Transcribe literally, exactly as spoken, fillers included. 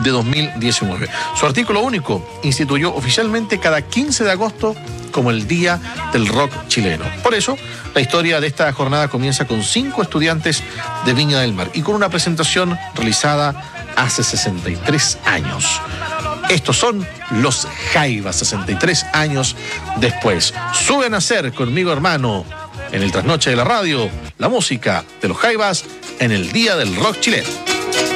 de dos mil diecinueve. Su artículo único instituyó oficialmente cada quince de agosto como el Día del Rock Chileno. Por eso, la historia de esta jornada comienza con cinco estudiantes de Viña del Mar y con una presentación realizada hace sesenta y tres años. Estos son los Jaivas, sesenta y tres años después. Sube a nacer conmigo, hermano, en el trasnoche de la radio, la música de los Jaivas en el Día del Rock Chileno.